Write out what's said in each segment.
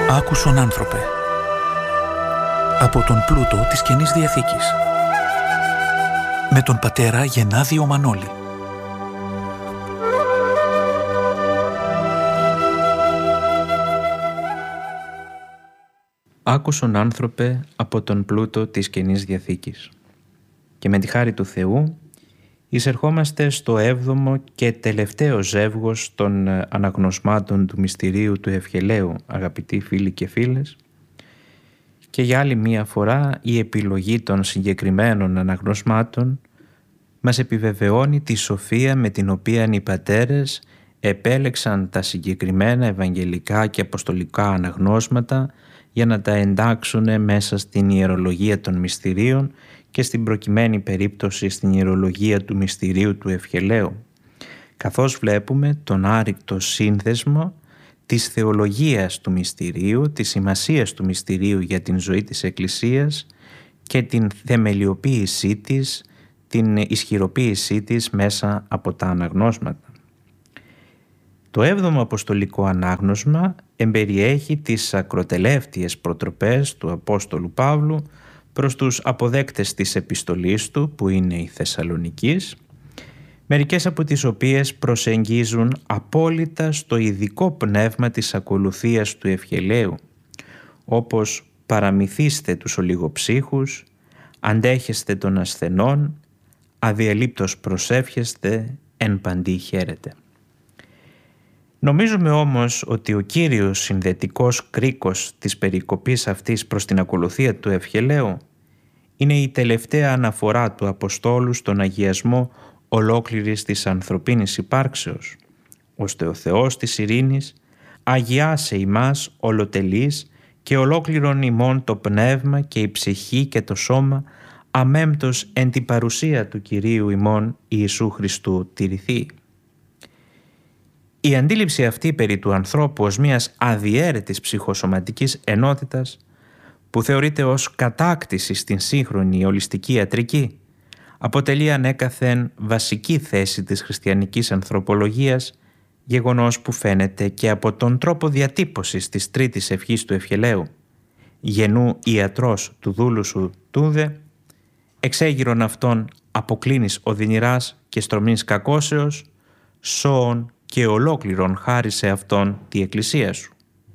Άκουσον άνθρωπε, από τον πλούτο της Καινής Διαθήκης, με τον πατέρα Γενάδιο Μανώλη. Άκουσον άνθρωπε από τον πλούτο της Καινής Διαθήκης. Και με τη χάρη του Θεού εισερχόμαστε στο 7ο και τελευταίο ζεύγος των αναγνωσμάτων του μυστηρίου του Ευχελαίου, αγαπητοί φίλοι και φίλες. Και για άλλη μία φορά η επιλογή των συγκεκριμένων αναγνωσμάτων μας επιβεβαιώνει τη σοφία με την οποία οι πατέρες επέλεξαν τα συγκεκριμένα ευαγγελικά και αποστολικά αναγνώσματα για να τα εντάξουν μέσα στην ιερολογία των μυστηρίων και στην προκειμένη περίπτωση στην ιερολογία του μυστηρίου του Ευχελαίου, καθώς βλέπουμε τον άρρηκτο σύνδεσμο της θεολογίας του μυστηρίου, της σημασίας του μυστηρίου για την ζωή της Εκκλησίας και την θεμελιοποίησή της, την ισχυροποίησή της μέσα από τα αναγνώσματα. Το 7ο Αποστολικό Ανάγνωσμα εμπεριέχει τις ακροτελεύτιες προτροπές του Απόστολου Παύλου προς τους αποδέκτες της επιστολής του, που είναι οι Θεσσαλονικείς, μερικές από τις οποίες προσεγγίζουν απόλυτα στο ειδικό πνεύμα της ακολουθίας του Ευχελαίου, όπως παραμυθίστε τους ολιγοψύχους, αντέχεστε των ασθενών, αδιαλείπτως προσεύχεστε, εν παντί χαίρετε. Νομίζουμε όμως ότι ο κύριος συνδετικός κρίκος της περικοπής αυτής προς την ακολουθία του Ευχελαίου είναι η τελευταία αναφορά του Αποστόλου στον αγιασμό ολόκληρης της ανθρωπίνης υπάρξεως, ώστε ο Θεός της ειρήνης αγιάσε ημάς ολοτελείς και ολόκληρον ημών το πνεύμα και η ψυχή και το σώμα αμέμπτος εν την παρουσία του Κυρίου ημών Ιησού Χριστού τηρηθεί. Η αντίληψη αυτή περί του ανθρώπου ως μιας αδιέρετης ψυχοσωματικής ενότητας, που θεωρείται ως κατάκτηση στην σύγχρονη ολιστική ιατρική, αποτελεί ανέκαθεν βασική θέση της χριστιανικής ανθρωπολογίας, γεγονός που φαίνεται και από τον τρόπο διατύπωσης της τρίτης ευχής του Ευχελαίου. «Γενού ιατρός του δούλου σου τούδε, εξέγειρον αυτόν αποκλίνεις οδυνηράς και στρωμής κακώσεως, σώον και ολόκληρον χάρισε αυτόν τη Εκκλησία σου».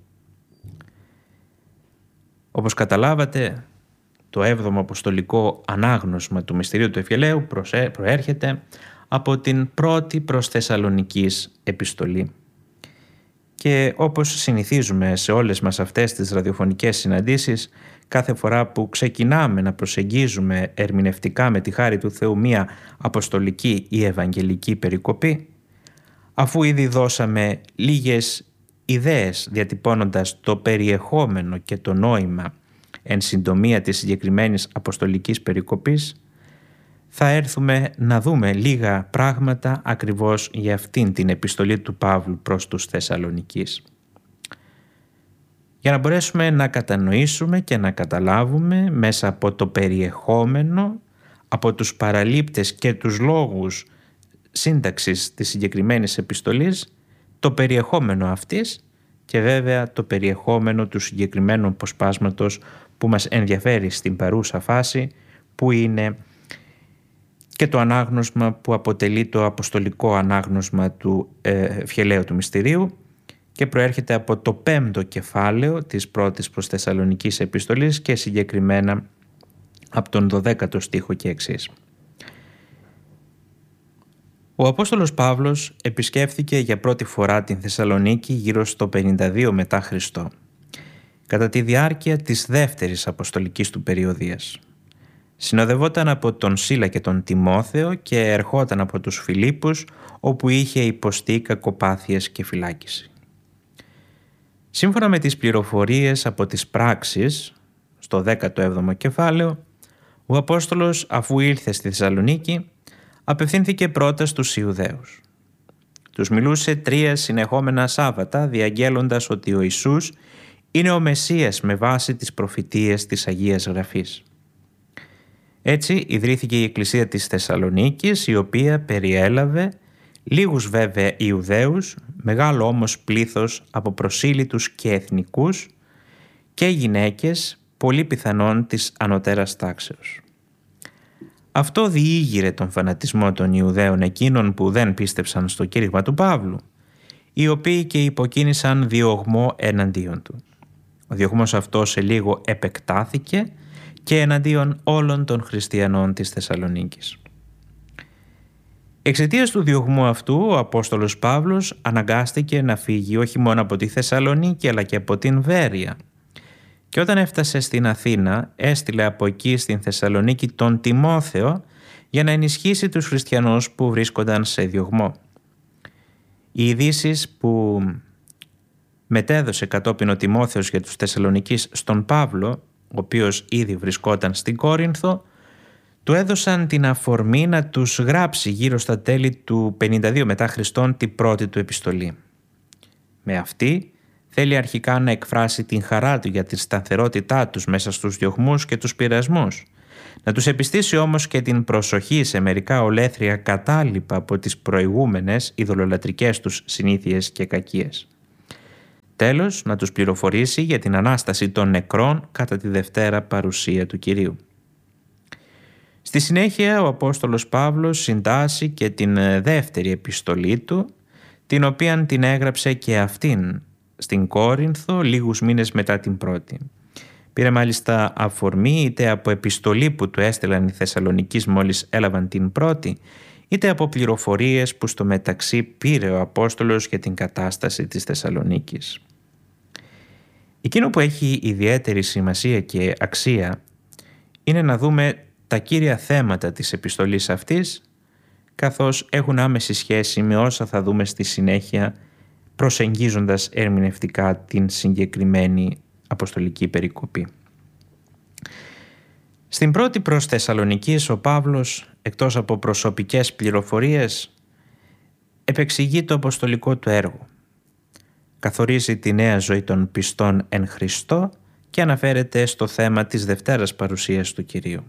Όπως καταλάβατε, το 7ο Αποστολικό Ανάγνωσμα του Μυστηρίου του Ευχελαίου προέρχεται από την πρώτη προς Θεσσαλονικής επιστολή. Και όπως συνηθίζουμε σε όλες μας αυτές τις ραδιοφωνικές συναντήσεις, κάθε φορά που ξεκινάμε να προσεγγίζουμε ερμηνευτικά με τη χάρη του Θεού μία αποστολική ή ευαγγελική περικοπή, αφού ήδη δώσαμε λίγες ιδέες διατυπώνοντας το περιεχόμενο και το νόημα εν συντομία της συγκεκριμένης αποστολικής περικοπής, θα έρθουμε να δούμε λίγα πράγματα ακριβώς για αυτήν την επιστολή του Παύλου προς τους Θεσσαλονικείς. Για να μπορέσουμε να κατανοήσουμε και να καταλάβουμε μέσα από το περιεχόμενο, από τους παραλήπτες και τους λόγους σύνταξης της συγκεκριμένης επιστολής, το περιεχόμενο αυτής και βέβαια το περιεχόμενο του συγκεκριμένου αποσπάσματος που μας ενδιαφέρει στην παρούσα φάση, που είναι και το ανάγνωσμα που αποτελεί το αποστολικό ανάγνωσμα του Ευχελαίου του Μυστηρίου και προέρχεται από το 5ο κεφάλαιο της πρώτης προς Θεσσαλονικής επιστολής και συγκεκριμένα από τον 12ο στίχο και εξής. Ο Απόστολος Παύλος επισκέφθηκε για πρώτη φορά την Θεσσαλονίκη γύρω στο 52 μετά Χριστό, κατά τη διάρκεια της δεύτερης αποστολικής του περιοδίας. Συνοδευόταν από τον Σίλα και τον Τιμόθεο και ερχόταν από τους Φιλίππους, όπου είχε υποστεί κακοπάθειες και φυλάκιση. Σύμφωνα με τις πληροφορίες από τις πράξεις, στο 17ο κεφάλαιο, ο Απόστολος, αφού ήλθε στη Θεσσαλονίκη, απευθύνθηκε πρώτα στους Ιουδαίους. Τους μιλούσε 3 συνεχόμενα Σάββατα, διαγγέλλοντας ότι ο Ιησούς είναι ο Μεσσίας με βάση τις προφητείες της Αγίας Γραφής. Έτσι ιδρύθηκε η Εκκλησία της Θεσσαλονίκης, η οποία περιέλαβε λίγους βέβαια Ιουδαίους, μεγάλο όμως πλήθος από προσήλυτους και εθνικούς, και γυναίκες πολύ πιθανόν της ανωτέρας τάξεως. Αυτό διήγηρε τον φανατισμό των Ιουδαίων εκείνων που δεν πίστεψαν στο κήρυγμα του Παύλου, οι οποίοι και υποκίνησαν διωγμό εναντίον του. Ο διωγμός αυτός σε λίγο επεκτάθηκε και εναντίον όλων των χριστιανών της Θεσσαλονίκης. Εξαιτίας του διωγμού αυτού, ο Απόστολος Παύλος αναγκάστηκε να φύγει όχι μόνο από τη Θεσσαλονίκη αλλά και από την Βέρεια. Και όταν έφτασε στην Αθήνα, έστειλε από εκεί στην Θεσσαλονίκη τον Τιμόθεο για να ενισχύσει τους χριστιανούς που βρίσκονταν σε διωγμό. Οι ειδήσεις που μετέδωσε κατόπιν ο Τιμόθεος για τους Θεσσαλονικείς στον Παύλο, ο οποίος ήδη βρισκόταν στην Κόρινθο, του έδωσαν την αφορμή να τους γράψει γύρω στα τέλη του 52 μετά Χριστόν την πρώτη του επιστολή. Με αυτή θέλει αρχικά να εκφράσει την χαρά του για τη σταθερότητά τους μέσα στους διωγμούς και τους πειρασμούς, να τους επιστήσει όμως και την προσοχή σε μερικά ολέθρια κατάλοιπα από τις προηγούμενες ειδωλολατρικές τους συνήθειες και κακίες. Τέλος, να τους πληροφορήσει για την Ανάσταση των νεκρών κατά τη Δευτέρα παρουσία του Κυρίου. Στη συνέχεια ο Απόστολος Παύλος συντάσσει και την δεύτερη επιστολή του, την οποία την έγραψε και αυτήν στην Κόρινθο λίγους μήνες μετά την πρώτη. Πήρε μάλιστα αφορμή είτε από επιστολή που του έστειλαν οι Θεσσαλονικείς μόλις έλαβαν την πρώτη, είτε από πληροφορίες που στο μεταξύ πήρε ο Απόστολος για την κατάσταση της Θεσσαλονίκης. Εκείνο που έχει ιδιαίτερη σημασία και αξία είναι να δούμε τα κύρια θέματα της επιστολής αυτής, καθώς έχουν άμεση σχέση με όσα θα δούμε στη συνέχεια, προσεγγίζοντας ερμηνευτικά την συγκεκριμένη αποστολική περικοπή. Στην πρώτη προς Θεσσαλονικής ο Παύλος, εκτός από προσωπικές πληροφορίες, επεξηγεί το αποστολικό του έργο. Καθορίζει τη νέα ζωή των πιστών εν Χριστώ και αναφέρεται στο θέμα της Δευτέρας παρουσίας του Κυρίου.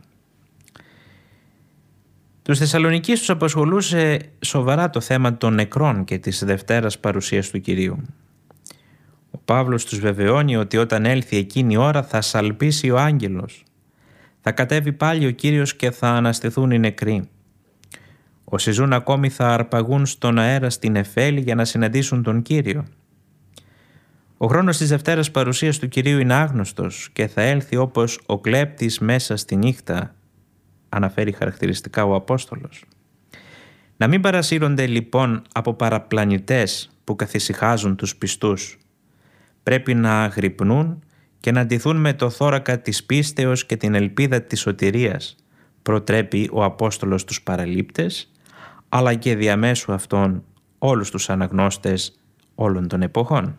Τους Θεσσαλονικείς τους απασχολούσε σοβαρά το θέμα των νεκρών και της Δευτέρας παρουσίας του Κυρίου. Ο Παύλος τους βεβαιώνει ότι όταν έλθει εκείνη η ώρα θα σαλπίσει ο άγγελος. Θα κατέβει πάλι ο Κύριος και θα αναστηθούν οι νεκροί. Όσοι ζουν ακόμη θα αρπαγούν στον αέρα στην Εφέλη για να συναντήσουν τον Κύριο. Ο χρόνος της Δευτέρας παρουσίας του Κυρίου είναι άγνωστος και θα έλθει όπως ο κλέπτης μέσα στη νύχτα, αναφέρει χαρακτηριστικά ο Απόστολος. Να μην παρασύρονται λοιπόν από παραπλανητές που καθησυχάζουν τους πιστούς. Πρέπει να αγρυπνούν και να ντυθούν με το θώρακα της πίστεως και την ελπίδα της σωτηρίας, προτρέπει ο Απόστολος τους παραλήπτες, αλλά και διαμέσου αυτών όλους τους αναγνώστες όλων των εποχών.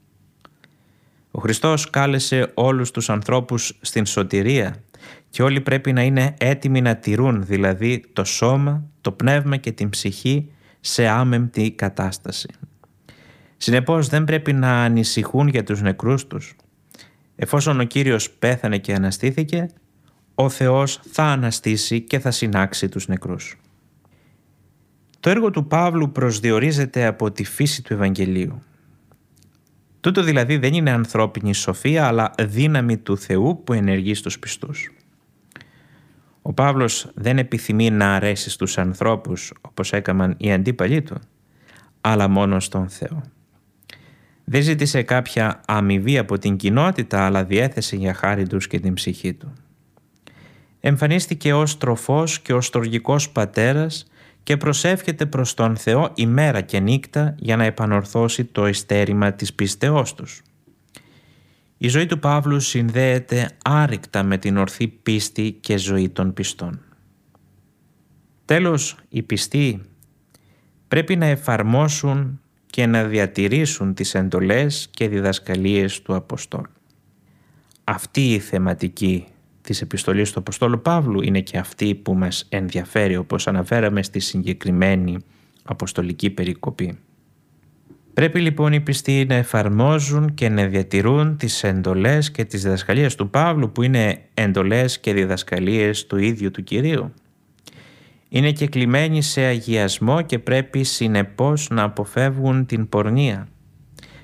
Ο Χριστός κάλεσε όλους τους ανθρώπους στην σωτηρία και όλοι πρέπει να είναι έτοιμοι να τηρούν, δηλαδή το σώμα, το πνεύμα και την ψυχή σε άμεμπτη κατάσταση. Συνεπώς δεν πρέπει να ανησυχούν για τους νεκρούς τους. Εφόσον ο Κύριος πέθανε και αναστήθηκε, ο Θεός θα αναστήσει και θα συνάξει τους νεκρούς. Το έργο του Παύλου προσδιορίζεται από τη φύση του Ευαγγελίου. Τούτο δηλαδή δεν είναι ανθρώπινη σοφία, αλλά δύναμη του Θεού που ενεργεί στους πιστούς. Ο Παύλος δεν επιθυμεί να αρέσει στους ανθρώπους όπως έκαναν οι αντίπαλοι του, αλλά μόνο στον Θεό. Δεν ζήτησε κάποια αμοιβή από την κοινότητα, αλλά διέθεσε για χάρη τους και την ψυχή του. Εμφανίστηκε ως τροφός και ως στοργικός πατέρας και προσεύχεται προς τον Θεό ημέρα και νύχτα για να επανορθώσει το ειστέρημα της πίστεώς τους. Η ζωή του Παύλου συνδέεται άρρηκτα με την ορθή πίστη και ζωή των πιστών. Τέλος, οι πιστοί πρέπει να εφαρμόσουν και να διατηρήσουν τις εντολές και διδασκαλίες του Αποστόλου. Αυτή η θεματική της επιστολής του Αποστόλου Παύλου είναι και αυτή που μας ενδιαφέρει, όπως αναφέραμε στη συγκεκριμένη αποστολική περικοπή. Πρέπει λοιπόν οι πιστοί να εφαρμόζουν και να διατηρούν τις εντολές και τις διδασκαλίες του Παύλου, που είναι εντολές και διδασκαλίες του ίδιου του Κυρίου. Είναι και κλειμένοι σε αγιασμό και πρέπει συνεπώς να αποφεύγουν την πορνεία.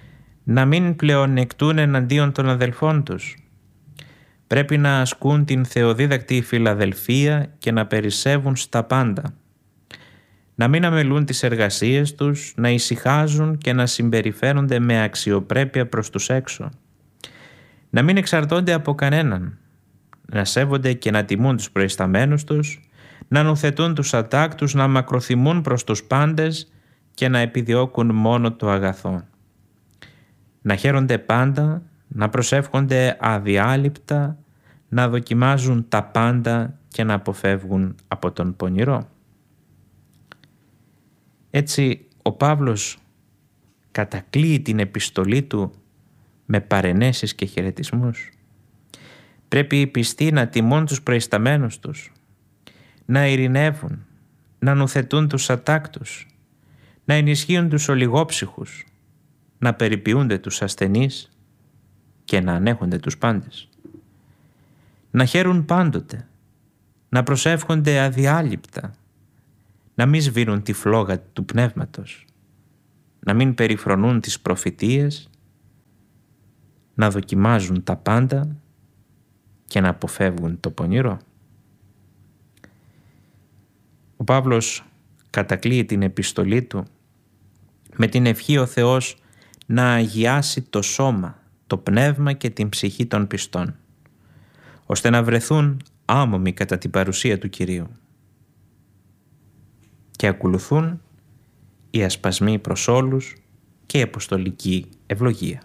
να μην πλεονεκτούν εναντίον των αδελφών τους. Πρέπει να ασκούν την θεοδίδακτη φιλαδελφία και να περισσεύουν στα πάντα. Να μην αμελούν τις εργασίες τους, να ησυχάζουν και να συμπεριφέρονται με αξιοπρέπεια προς τους έξω. Να μην εξαρτώνται από κανέναν, να σέβονται και να τιμούν τους προϊσταμένους τους, να νουθετούν τους ατάκτους, να μακροθυμούν προς τους πάντες και να επιδιώκουν μόνο το αγαθό. Να χαίρονται πάντα, να προσεύχονται αδιάλειπτα, να δοκιμάζουν τα πάντα και να αποφεύγουν από τον πονηρό. Έτσι ο Παύλος κατακλείει την επιστολή του με παρενέσεις και χαιρετισμούς. Πρέπει οι πιστοί να τιμούν τους προϊσταμένους τους, να ειρηνεύουν, να νουθετούν τους ατάκτους, να ενισχύουν τους ολιγόψυχους, να περιποιούνται τους ασθενείς και να ανέχονται τους πάντες. Να χαίρουν πάντοτε, να προσεύχονται αδιάλειπτα, να μην σβήνουν τη φλόγα του πνεύματος, να μην περιφρονούν τις προφητείες, να δοκιμάζουν τα πάντα και να αποφεύγουν το πονηρό. Ο Παύλος κατακλείει την επιστολή του με την ευχή ο Θεός να αγιάσει το σώμα, το πνεύμα και την ψυχή των πιστών, ώστε να βρεθούν άμωμοι κατά την παρουσία του Κυρίου. Και ακολουθούν οι ασπασμοί προς όλους και η αποστολική ευλογία.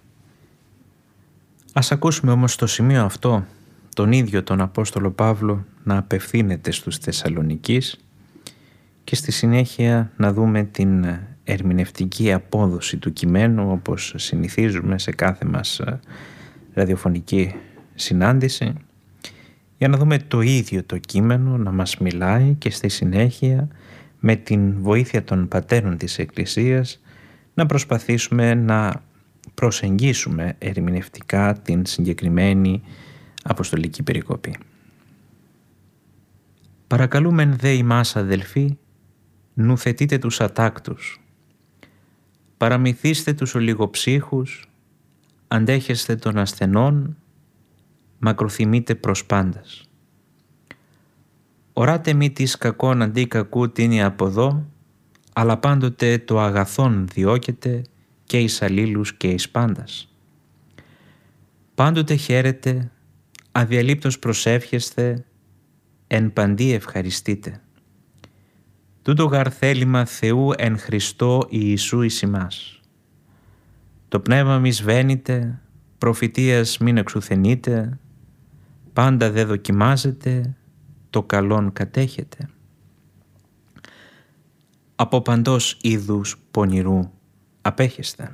Ας ακούσουμε όμως στο σημείο αυτό τον ίδιο τον Απόστολο Παύλο να απευθύνεται στους Θεσσαλονικείς και στη συνέχεια να δούμε την ερμηνευτική απόδοση του κειμένου, όπως συνηθίζουμε σε κάθε μας ραδιοφωνική συνάντηση, για να δούμε το ίδιο το κείμενο να μας μιλάει και στη συνέχεια με την βοήθεια των πατέρων της Εκκλησίας να προσπαθήσουμε να προσεγγίσουμε ερμηνευτικά την συγκεκριμένη αποστολική περικοπή. Παρακαλούμεν δε ημάς αδελφοί, νουθετείτε τους ατάκτους, παραμυθίστε τους ολιγοψύχους, αντέχεστε των ασθενών, μακροθυμείτε προς πάντας. Οράτε μη της κακόν αντί κακού τίνει από εδώ, αλλά πάντοτε το αγαθόν διώκεται και εις αλλήλους και εις πάντας. Πάντοτε χαίρετε, αδιαλείπτως προσεύχεστε, εν παντί ευχαριστείτε. Τούτο γαρ θέλημα Θεού εν Χριστώ Ιησού εις ημάς. Το πνεύμα μη σβαίνετε, προφητείας μην εξουθενείτε, πάντα δε δοκιμάζετε, το καλόν κατέχετε. Από παντός είδους πονηρού απέχεστε.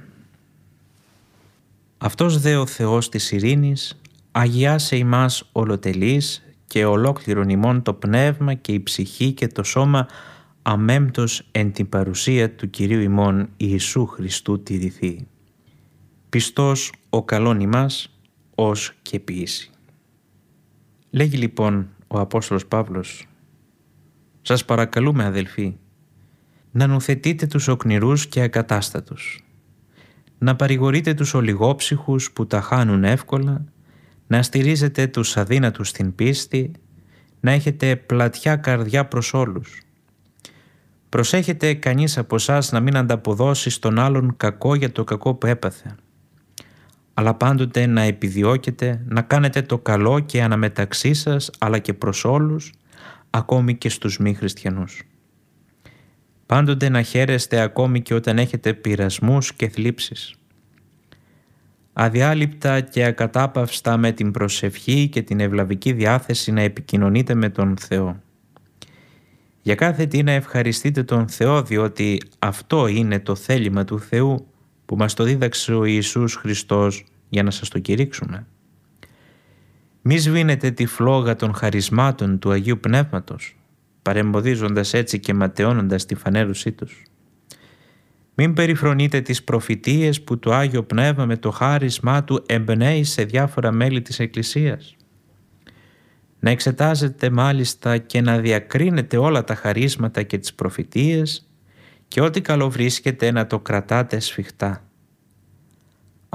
Αυτός δε ο Θεός της ειρήνης αγιάσε ημάς ολοτελείς και ολόκληρον ημών το πνεύμα και η ψυχή και το σώμα αμέμπτος εν την παρουσία του Κυρίου ημών Ιησού Χριστού τηρηθεί. Πιστός ο καλόν ημάς ως και ποιήσει. Λέγει λοιπόν ο Απόστολος Παύλος: σας παρακαλούμε αδελφοί, να νουθετείτε τους οκνηρούς και ακατάστατους, να παρηγορείτε τους ολιγόψυχους που τα χάνουν εύκολα, να στηρίζετε τους αδύνατους στην πίστη, να έχετε πλατιά καρδιά προς όλους. Προσέχετε κανείς από εσάς να μην ανταποδώσει στον άλλον κακό για το κακό που έπαθε, αλλά πάντοτε να επιδιώκετε να κάνετε το καλό και αναμεταξύ σας, αλλά και προς όλους, ακόμη και στους μη χριστιανούς. Πάντοτε να χαίρεστε ακόμη και όταν έχετε πειρασμούς και θλίψεις. Αδιάλειπτα και ακατάπαυστα με την προσευχή και την ευλαβική διάθεση να επικοινωνείτε με τον Θεό. Για κάθε τι να ευχαριστείτε τον Θεό, διότι αυτό είναι το θέλημα του Θεού που μας το δίδαξε ο Ιησούς Χριστός για να σας το κηρύξουμε. Μη σβήνετε τη φλόγα των χαρισμάτων του Αγίου Πνεύματος, παρεμποδίζοντας έτσι και ματαιώνοντας τη φανέρωσή τους. Μην περιφρονείτε τις προφητείες που το Άγιο Πνεύμα με το χάρισμά του εμπνέει σε διάφορα μέλη της Εκκλησίας. Να εξετάζετε μάλιστα και να διακρίνετε όλα τα χαρίσματα και τις προφητείες και ό,τι καλό βρίσκετε να το κρατάτε σφιχτά.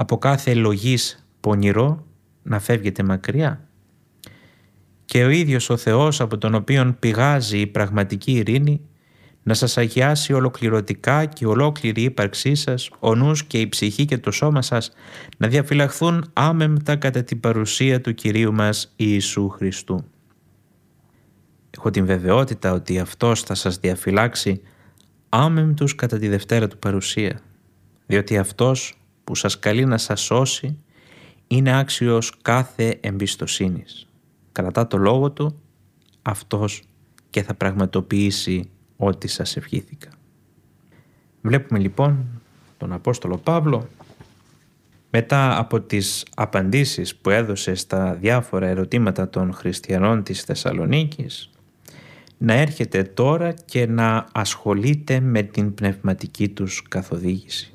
από κάθε λογής πονηρό να φεύγετε μακριά. Και ο ίδιος ο Θεός, από τον οποίον πηγάζει η πραγματική ειρήνη, να σας αγιάσει ολοκληρωτικά και ολόκληρη η ύπαρξή σας, ο νους και η ψυχή και το σώμα σας να διαφυλαχθούν άμεμπτα κατά την παρουσία του Κυρίου μας Ιησού Χριστού. Έχω την βεβαιότητα ότι Αυτός θα σας διαφυλάξει άμεμπτους κατά τη Δευτέρα του παρουσία, διότι Αυτός που σας καλεί να σας σώσει είναι άξιος κάθε εμπιστοσύνης. Κρατά το λόγο Του Αυτός και θα πραγματοποιήσει ό,τι σας ευχήθηκα. Βλέπουμε λοιπόν τον Απόστολο Παύλο μετά από τις απαντήσεις που έδωσε στα διάφορα ερωτήματα των χριστιανών της Θεσσαλονίκης να έρχεται τώρα και να ασχολείται με την πνευματική τους καθοδήγηση.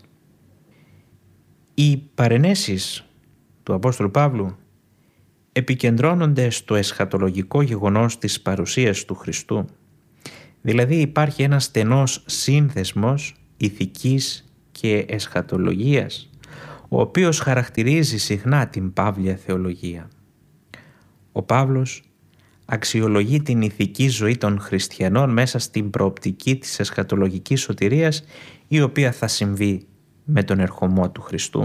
Οι παρενέσεις του Απόστολου Παύλου επικεντρώνονται στο εσχατολογικό γεγονός της παρουσίας του Χριστού. Δηλαδή υπάρχει ένας στενός σύνδεσμος ηθικής και εσχατολογίας, ο οποίος χαρακτηρίζει συχνά την παύλια θεολογία. Ο Παύλος αξιολογεί την ηθική ζωή των χριστιανών μέσα στην προοπτική της εσχατολογικής σωτηρίας, η οποία θα συμβεί με τον ερχομό του Χριστού.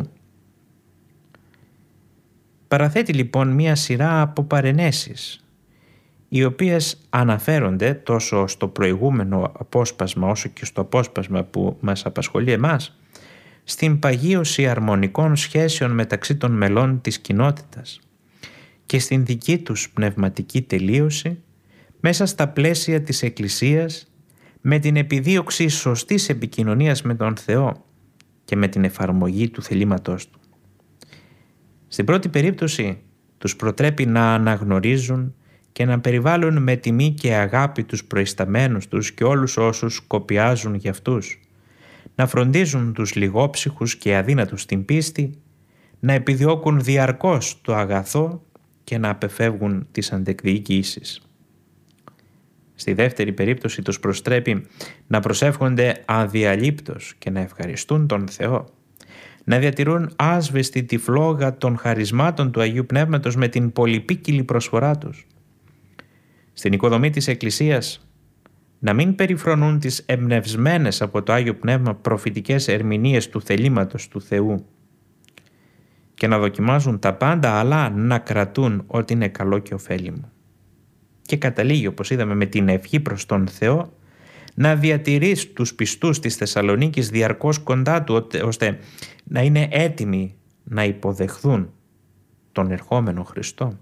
Παραθέτει λοιπόν μία σειρά από παρενέσεις, οι οποίες αναφέρονται τόσο στο προηγούμενο απόσπασμα όσο και στο απόσπασμα που μας απασχολεί εμάς, στην παγίωση αρμονικών σχέσεων μεταξύ των μελών της κοινότητας και στην δική τους πνευματική τελείωση μέσα στα πλαίσια της Εκκλησίας, με την επιδίωξη σωστής επικοινωνίας με τον Θεό και με την εφαρμογή του θελήματός Του. Στην πρώτη περίπτωση τους προτρέπει να αναγνωρίζουν και να περιβάλλουν με τιμή και αγάπη τους προϊσταμένους τους και όλους όσους κοπιάζουν για αυτούς, να φροντίζουν τους λιγόψυχους και αδύνατους στην πίστη, να επιδιώκουν διαρκώς το αγαθό και να απεφεύγουν τις αντεκδιοικήσεις. Στη δεύτερη περίπτωση τους προστρέπει να προσεύχονται αδιαλείπτως και να ευχαριστούν τον Θεό, να διατηρούν άσβεστη τη φλόγα των χαρισμάτων του Αγίου Πνεύματος με την πολυπίκυλη προσφορά τους. Στην οικοδομή της Εκκλησίας να μην περιφρονούν τις εμπνευσμένες από το Άγιο Πνεύμα προφητικές ερμηνείες του θελήματος του Θεού και να δοκιμάζουν τα πάντα, αλλά να κρατούν ό,τι είναι καλό και ωφέλιμο. Και καταλήγει, όπως είδαμε, με την ευχή προς τον Θεό να διατηρείς τους πιστούς της Θεσσαλονίκης διαρκώς κοντά Του, ώστε να είναι έτοιμοι να υποδεχθούν τον ερχόμενο Χριστό.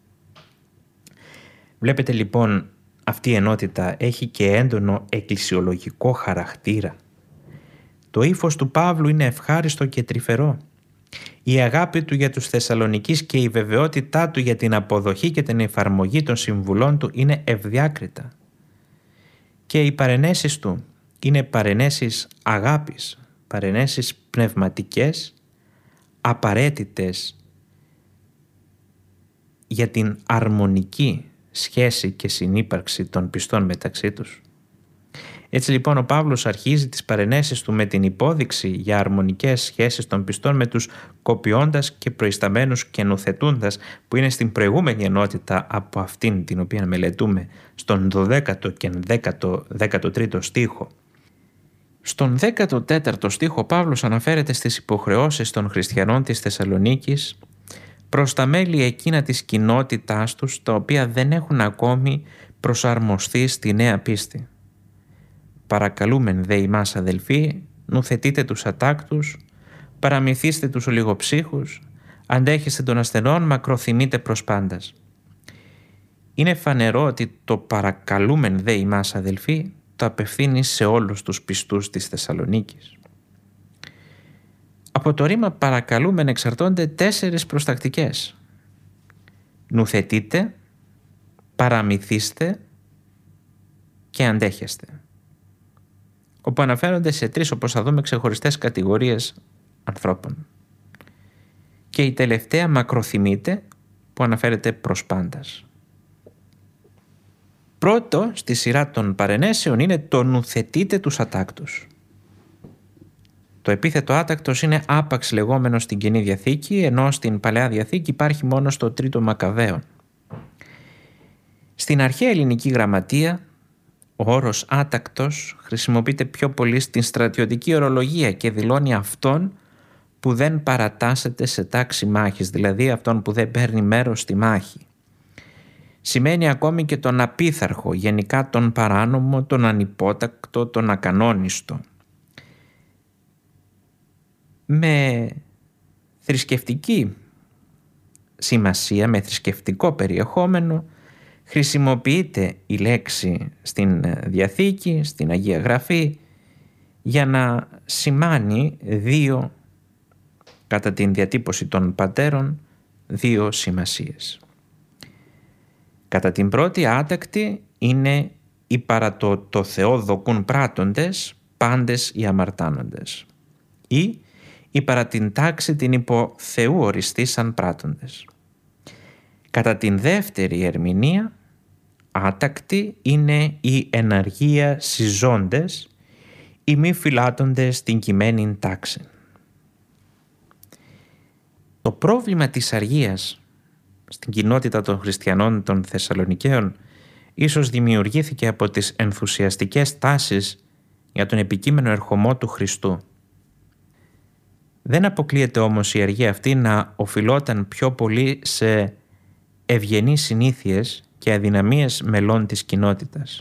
Βλέπετε λοιπόν, αυτή η ενότητα έχει και έντονο εκκλησιολογικό χαρακτήρα. Το ύφος του Παύλου είναι ευχάριστο και τρυφερό. Η αγάπη του για τους Θεσσαλονικείς και η βεβαιότητά του για την αποδοχή και την εφαρμογή των συμβουλών του είναι ευδιάκριτα. Και οι παρενέσεις του είναι παρενέσεις αγάπης, παρενέσεις πνευματικές, απαραίτητες για την αρμονική σχέση και συνύπαρξη των πιστών μεταξύ τους. Έτσι λοιπόν ο Παύλος αρχίζει τις παρενέσεις του με την υπόδειξη για αρμονικές σχέσεις των πιστών με τους κοπιώντας και προϊσταμένους και νουθετούντας, που είναι στην προηγούμενη ενότητα από αυτήν την οποία μελετούμε στον 12ο και 13ο στίχο. Στον 14ο στίχο ο Παύλος αναφέρεται στις υποχρεώσεις των χριστιανών της Θεσσαλονίκης προς τα μέλη εκείνα της κοινότητάς τους, τα οποία δεν έχουν ακόμη προσαρμοστεί στη νέα πίστη. Παρακαλούμεν δε ημάς αδελφοί, νουθετείτε τους ατάκτους, παραμυθίστε τους ολιγοψύχους, αντέχεστε των ασθενών, μακροθυμείτε προς πάντας. Είναι φανερό ότι το παρακαλούμεν δε ημάς αδελφοί το απευθύνει σε όλους τους πιστούς της Θεσσαλονίκης. Από το ρήμα παρακαλούμεν εξαρτώνται 4 προστακτικές. Νουθετείτε, παραμυθίστε και αντέχεστε, όπου αναφέρονται σε 3, όπως θα δούμε, ξεχωριστές κατηγορίες ανθρώπων. Και η τελευταία, μακροθυμείτε, που αναφέρεται προς πάντας. Πρώτο στη σειρά των παρενέσεων είναι το νουθετείτε τους ατάκτους. Το επίθετο άτακτος είναι άπαξ λεγόμενο στην Καινή Διαθήκη, ενώ στην Παλαιά Διαθήκη υπάρχει μόνο στο Τρίτο Μακαβαίων. Στην αρχαία ελληνική γραμματεία, ο όρος άτακτος χρησιμοποιείται πιο πολύ στην στρατιωτική ορολογία και δηλώνει αυτόν που δεν παρατάσσεται σε τάξη μάχης, δηλαδή αυτόν που δεν παίρνει μέρος στη μάχη. Σημαίνει ακόμη και τον απίθαρχο, γενικά τον παράνομο, τον ανυπότακτο, τον ακανόνιστο. Με θρησκευτική σημασία, με θρησκευτικό περιεχόμενο, χρησιμοποιείται η λέξη στην Διαθήκη, στην Αγία Γραφή, για να σημάνει δύο, κατά την διατύπωση των πατέρων, δύο σημασίες. Κατά την πρώτη, άτακτη είναι οι παρά το Θεό δοκούν πράττοντες, πάντες οι αμαρτάνοντες, ή οι παρά την τάξη την υπό Θεού οριστήσαν πράττοντες. Κατά την δεύτερη ερμηνεία, άτακτη είναι η εναργία συζώντες, οι μη φυλάττοντες την κειμένη τάξη. Το πρόβλημα της αργίας στην κοινότητα των χριστιανών των Θεσσαλονικαίων ίσως δημιουργήθηκε από τις ενθουσιαστικές τάσεις για τον επικείμενο ερχομό του Χριστού. Δεν αποκλείεται όμως η αργία αυτή να οφειλόταν πιο πολύ σε ευγενείς συνήθειες και αδυναμίες μελών της κοινότητας.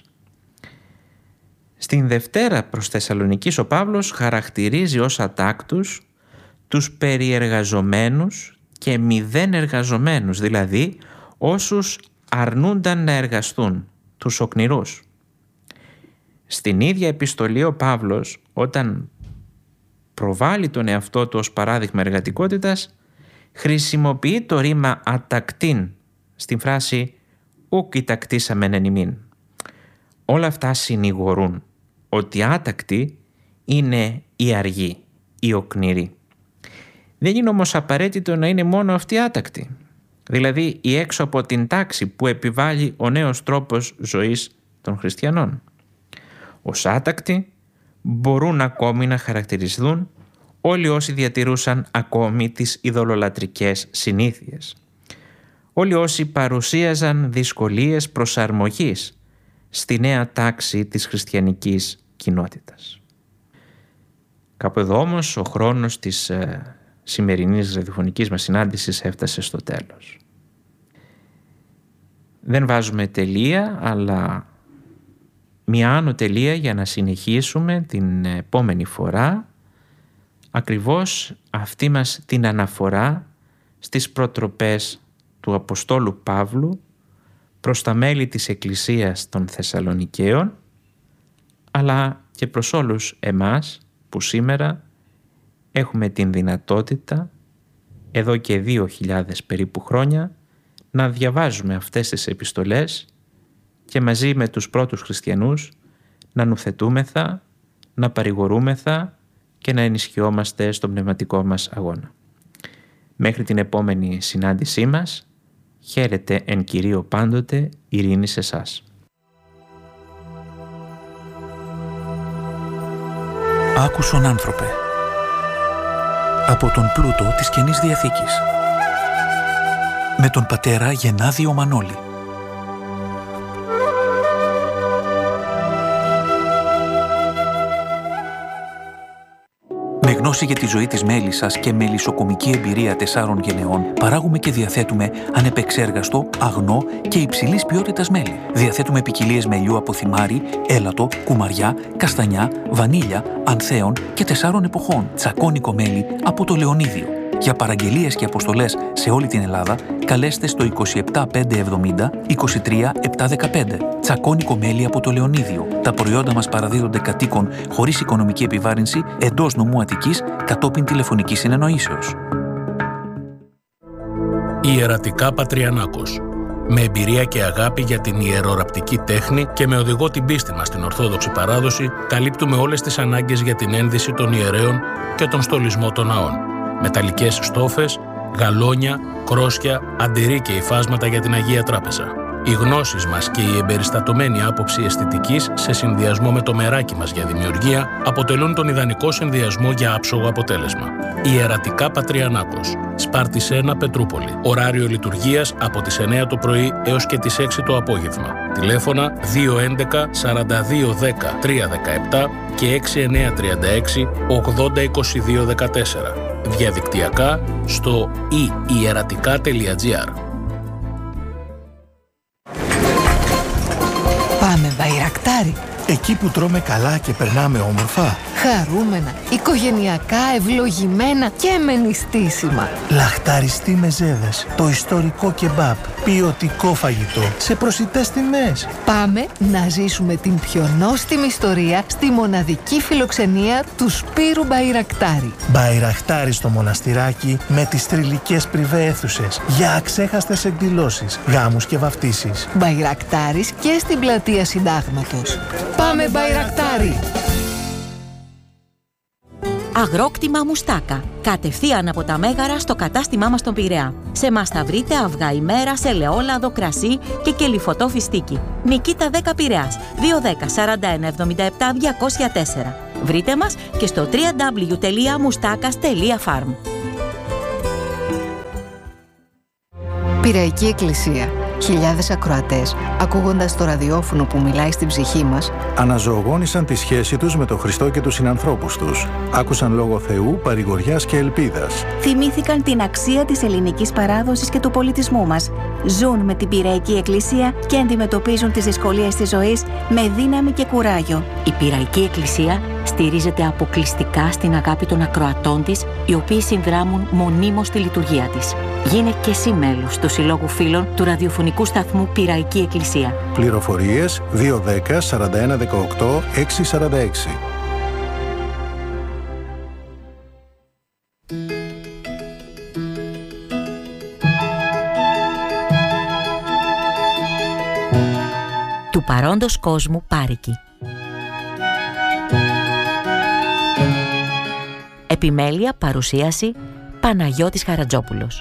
Στην Δευτέρα προς Θεσσαλονικής ο Παύλος χαρακτηρίζει ως ατάκτους τους περιεργαζομένους και μηδέν εργαζομένους, δηλαδή όσους αρνούνταν να εργαστούν, τους οκνηρούς. Στην ίδια επιστολή ο Παύλος, όταν προβάλλει τον εαυτό του ως παράδειγμα εργατικότητας, χρησιμοποιεί το ρήμα ατακτήν στην φράση «ουκ ητακτήσαμεν εν ημίν». Όλα αυτά συνηγορούν ότι άτακτοι είναι οι αργοί, οι οκνηροί. Δεν είναι όμως απαραίτητο να είναι μόνο αυτοί άτακτοι, δηλαδή οι έξω από την τάξη που επιβάλλει ο νέος τρόπος ζωής των χριστιανών. Ως άτακτοι μπορούν ακόμη να χαρακτηριστούν όλοι όσοι διατηρούσαν ακόμη τις ειδωλολατρικές συνήθειες. Όλοι όσοι παρουσίαζαν δυσκολίες προσαρμογής στη νέα τάξη της χριστιανικής κοινότητας. Κάπου εδώ όμως ο χρόνος της σημερινής ραδιοφωνικής μας συνάντησης έφτασε στο τέλος. Δεν βάζουμε τελεία, αλλά μια άνω τελεία για να συνεχίσουμε την επόμενη φορά ακριβώς αυτή μας την αναφορά στις προτροπές του Αποστόλου Παύλου προς τα μέλη της Εκκλησίας των Θεσσαλονικαίων, αλλά και προς όλους εμάς που σήμερα έχουμε την δυνατότητα εδώ και 2.000 περίπου χρόνια να διαβάζουμε αυτές τις επιστολές και μαζί με τους πρώτους χριστιανούς να νουθετούμεθα, να παρηγορούμεθα και να ενισχυόμαστε στον πνευματικό μας αγώνα. Μέχρι την επόμενη συνάντησή μας, χαίρετε εν Κυρίω πάντοτε, ειρήνη σε εσάς. Άκουσον άνθρωπε, από τον πλούτο της Καινής Διαθήκης, με τον πατέρα Γενάδιο Μανώλη. Με γνώση για τη ζωή της μέλισσας και μελισσοκομική εμπειρία 4 γενεών, παράγουμε και διαθέτουμε ανεπεξέργαστο, αγνό και υψηλής ποιότητας μέλι. Διαθέτουμε ποικιλίες μελιού από θυμάρι, έλατο, κουμαριά, καστανιά, βανίλια, ανθέων και 4 εποχών. Τσακώνικο μέλι από το Λεωνίδιο. Για παραγγελίες και αποστολές σε όλη την Ελλάδα, καλέστε στο 27570 23715. Τσακώνικο μέλι από το Λεωνίδιο. Τα προϊόντα μας παραδίδονται κατοίκων χωρίς οικονομική επιβάρυνση εντός νομού Αττικής κατόπιν τηλεφωνικής συνεννοήσεως. Ιερατικά Πατριανάκος. Με εμπειρία και αγάπη για την ιεροραπτική τέχνη και με οδηγό την πίστη μας στην Ορθόδοξη παράδοση, καλύπτουμε όλες τις ανάγκες για την ένδυση των ιερέων και τον στολισμό των ναών. Μεταλλικές στόφες, γαλόνια, κρόσια, αντιρρή και υφάσματα για την Αγία Τράπεζα. Οι γνώσεις μας και η εμπεριστατωμένη άποψη αισθητικής σε συνδυασμό με το μεράκι μας για δημιουργία αποτελούν τον ιδανικό συνδυασμό για άψογο αποτέλεσμα. Ιερατικά Πατριανάκος, Σπάρτης 1, Πετρούπολη. Ωράριο λειτουργίας από τις 9 το πρωί έως και τις 6 το απόγευμα. Τηλέφωνα 211 42 10 317 και 6936 80 22 14. Διαδικτυακά στο ieratica.gr. Πάμε Μπαϊρακτάρι. Εκεί που τρώμε καλά και περνάμε όμορφα. Χαρούμενα, οικογενειακά, ευλογημένα και με νηστίσιμα. Λαχταριστή μεζέδες, το ιστορικό κεμπάπ, ποιοτικό φαγητό, σε προσιτές τιμές. Πάμε να ζήσουμε την πιο νόστιμη ιστορία στη μοναδική φιλοξενία του Σπύρου Μπαϊρακτάρι. Μπαϊρακτάρι στο μοναστηράκι με τις θρυλικές πριβέ αίθουσες για αξέχαστες εκδηλώσεις, γάμους και βαφτίσεις. Μπαϊρακτάρις και στην πλατεία Συντάγματος. Πάμε Μπαϊρακτάρι! Αγρόκτημα Μουστάκα. Κατευθείαν από τα Μέγαρα στο κατάστημά μας στον Πειραιά. Σε μας θα βρείτε αυγά ημέρας, ελαιόλαδο, κρασί και κελυφωτό φιστίκι. Νικήτα 10 Πειραιάς. 210 41 77 204. Βρείτε μας και στο www.moustakas.farm. Πειραϊκή Εκκλησία. Χιλιάδες ακροατές, ακούγοντας το ραδιόφωνο που μιλάει στην ψυχή μας, αναζωογόνησαν τη σχέση τους με τον Χριστό και τους συνανθρώπους τους. Άκουσαν λόγο Θεού, παρηγοριάς και ελπίδας. Θυμήθηκαν την αξία της ελληνικής παράδοσης και του πολιτισμού μας. Ζουν με την Πειραϊκή Εκκλησία και αντιμετωπίζουν τις δυσκολίες της ζωής με δύναμη και κουράγιο. Η Πειραϊκή Εκκλησία στηρίζεται αποκλειστικά στην αγάπη των ακροατών της, οι οποίοι συνδράμουν μονίμως τη λειτουργία της. Γίνε και εσύ μέλος του Συλλόγου Φίλων του ραδιοφωνικού σταθμού Πειραϊκή Εκκλησία. Πληροφορίες 210 41 18 646. Του παρόντος κόσμου Πάρικη. Επιμέλεια, παρουσίαση Παναγιώτης Χαρατζόπουλος.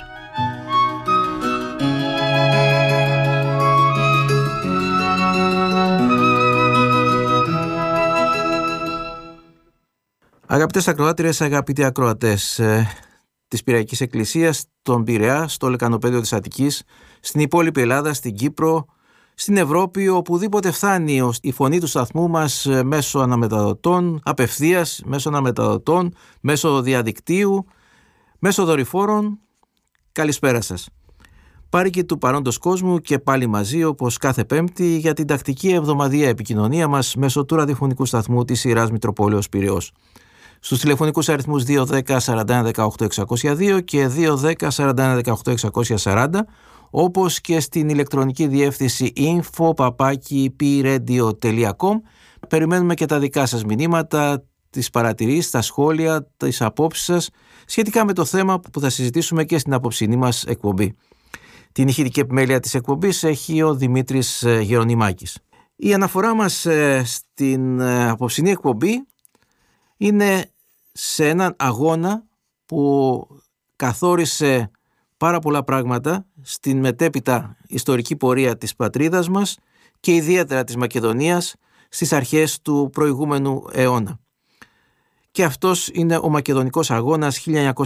Αγαπητές ακροάτριες, αγαπητοί ακροατές της Πειραϊκής Εκκλησίας, στον Πειραιά, στο Λεκανοπέδιο της Αττικής, στην υπόλοιπη Ελλάδα, στην Κύπρο, στην Ευρώπη, οπουδήποτε φτάνει η φωνή του σταθμού μας μέσω αναμεταδοτών, απευθείας, μέσω αναμεταδοτών, μέσω διαδικτύου, μέσω δορυφόρων. Καλησπέρα σας. Πάρικη του παρόντος κόσμου και πάλι μαζί, όπως κάθε Πέμπτη, για την τακτική εβδομαδιαία επικοινωνία μας μέσω του ραδιοφωνικού σταθμού της Ιεράς Μητροπόλεως Πειραιώς. Στους τηλεφωνικούς αριθμούς 210 41 18 602 και 210 41 18 640, όπως και στην ηλεκτρονική διεύθυνση info@pradio.com. Περιμένουμε και τα δικά σας μηνύματα, τις παρατηρήσεις, τα σχόλια, τις απόψεις σας σχετικά με το θέμα που θα συζητήσουμε και στην απόψινή μας εκπομπή. Την ηχητική επιμέλεια της εκπομπής έχει ο Δημήτρης Γερονιμάκης. Η αναφορά μας στην απόψινή εκπομπή είναι σε έναν αγώνα που καθόρισε πάρα πολλά πράγματα στην μετέπειτα ιστορική πορεία της πατρίδας μας και ιδιαίτερα της Μακεδονίας στις αρχές του προηγούμενου αιώνα. Και αυτός είναι ο Μακεδονικός Αγώνας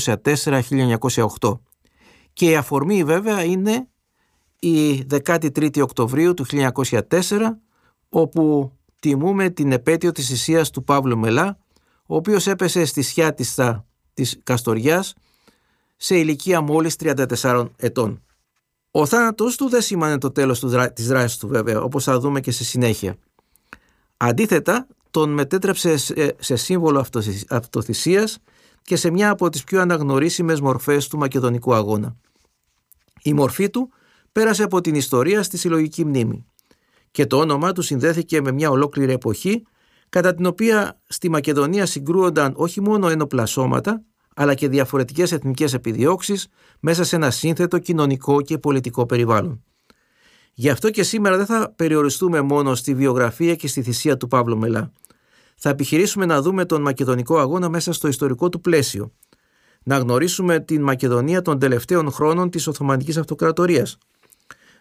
1904-1908. Και η αφορμή βέβαια είναι η 13η Οκτωβρίου του 1904, όπου τιμούμε την επέτειο της θυσίας του Παύλου Μελά, ο οποίος έπεσε στη Σιάτιστα της Καστοριάς σε ηλικία μόλις 34 ετών. Ο θάνατος του δεν σήμανε το τέλος της δράσης του βέβαια, όπως θα δούμε και στη συνέχεια. Αντίθετα, τον μετέτρεψε σε σύμβολο αυτοθυσίας και σε μια από τις πιο αναγνωρίσιμες μορφές του μακεδονικού αγώνα. Η μορφή του πέρασε από την ιστορία στη συλλογική μνήμη και το όνομά του συνδέθηκε με μια ολόκληρη εποχή κατά την οποία στη Μακεδονία συγκρούονταν όχι μόνο ένοπλα σώματα, αλλά και διαφορετικές εθνικές επιδιώξεις μέσα σε ένα σύνθετο κοινωνικό και πολιτικό περιβάλλον. Γι' αυτό και σήμερα δεν θα περιοριστούμε μόνο στη βιογραφία και στη θυσία του Παύλου Μελά. Θα επιχειρήσουμε να δούμε τον μακεδονικό αγώνα μέσα στο ιστορικό του πλαίσιο. Να γνωρίσουμε την Μακεδονία των τελευταίων χρόνων της Οθωμανικής Αυτοκρατορίας.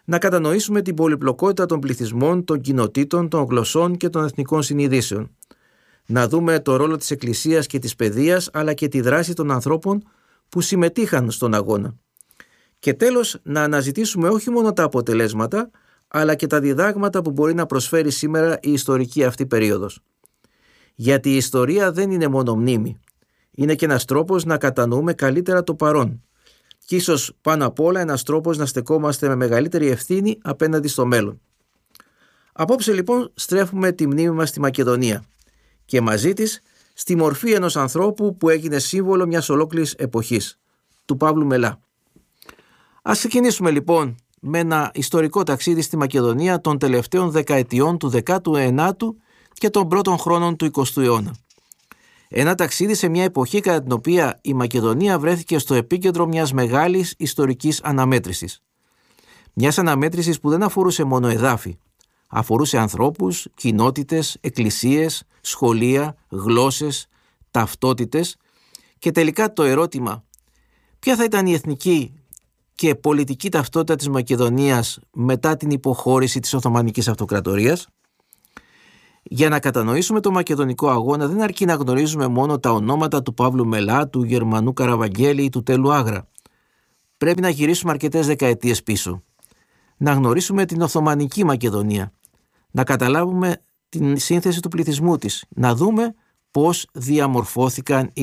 να κατανοήσουμε την πολυπλοκότητα των πληθυσμών, των κοινοτήτων, των γλωσσών και των εθνικών συνειδήσεων. Να δούμε το ρόλο της Εκκλησίας και της παιδείας, αλλά και τη δράση των ανθρώπων που συμμετείχαν στον αγώνα. Και τέλος, να αναζητήσουμε όχι μόνο τα αποτελέσματα, αλλά και τα διδάγματα που μπορεί να προσφέρει σήμερα η ιστορική αυτή περίοδος. Γιατί η ιστορία δεν είναι μόνο μνήμη. Είναι και ένας τρόπος να κατανοούμε καλύτερα το παρόν. Και ίσως πάνω απ' όλα ένας τρόπος να στεκόμαστε με μεγαλύτερη ευθύνη απέναντι στο μέλλον. Απόψε λοιπόν στρέφουμε τη μνήμη μας στη Μακεδονία και μαζί της στη μορφή ενός ανθρώπου που έγινε σύμβολο μιας ολόκληρης εποχής, του Παύλου Μελά. Ας ξεκινήσουμε λοιπόν με ένα ιστορικό ταξίδι στη Μακεδονία των τελευταίων δεκαετιών του 19ου και των πρώτων χρόνων του 20ου αιώνα. Ένα ταξίδι σε μια εποχή κατά την οποία η Μακεδονία βρέθηκε στο επίκεντρο μιας μεγάλης ιστορικής αναμέτρησης. Μιας αναμέτρησης που δεν αφορούσε μόνο εδάφη. Αφορούσε ανθρώπους, κοινότητες, εκκλησίες, σχολεία, γλώσσες, ταυτότητες και τελικά το ερώτημα ποια θα ήταν η εθνική και πολιτική ταυτότητα της Μακεδονίας μετά την υποχώρηση της Οθωμανικής Αυτοκρατορίας. Για να κατανοήσουμε το μακεδονικό αγώνα δεν αρκεί να γνωρίζουμε μόνο τα ονόματα του Παύλου Μελά, του Γερμανού Καραβαγγέλη ή του Τέλου Άγρα. Πρέπει να γυρίσουμε αρκετές δεκαετίες πίσω. Να γνωρίσουμε την Οθωμανική Μακεδονία. Να καταλάβουμε την σύνθεση του πληθυσμού της. Να δούμε πώς διαμορφώθηκαν